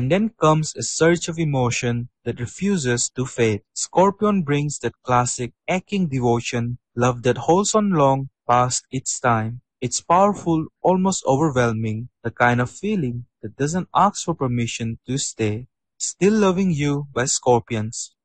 And then comes a surge of emotion that refuses to fade. Scorpion brings that classic aching devotion, love that holds on long past its time. It's powerful, almost overwhelming, the kind of feeling that doesn't ask for permission to stay. Still Loving You by Scorpions.